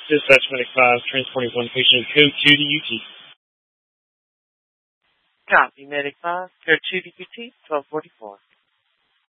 Dispatch Medic 5, transporting one patient, code 2 to UT. Copy, Medic 5, code 2 to UT, 1244.